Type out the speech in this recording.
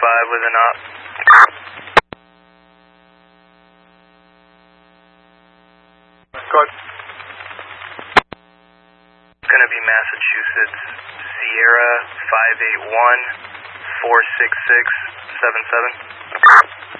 5 with an op. Go ahead. It's going to be Massachusetts, Sierra 581 466 77.